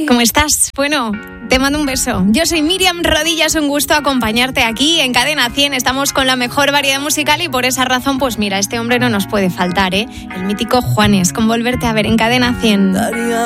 ¿Cómo estás? Bueno, te mando un beso. Yo soy Miriam Rodillas, un gusto acompañarte aquí en Cadena 100. Estamos con la mejor variedad musical y por esa razón, pues mira, este hombre no nos puede faltar, ¿eh? El mítico Juanes, con Volverte a ver en Cadena 100.